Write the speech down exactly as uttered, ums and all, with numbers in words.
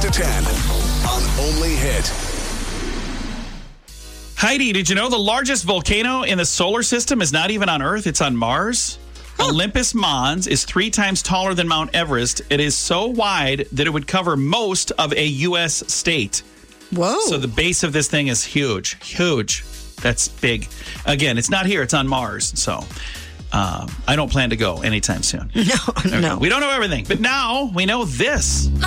to ten on Only Hit. Heidi, did you know the largest volcano in the solar system is not even on Earth? It's on Mars. Huh. Olympus Mons is three times taller than Mount Everest. It is so wide that it would cover most of a U S state. Whoa. So the base of this thing is huge. Huge. That's big. Again, it's not here. It's on Mars. So uh, I don't plan to go anytime soon. No, Okay. no. We don't know everything, but now we know this.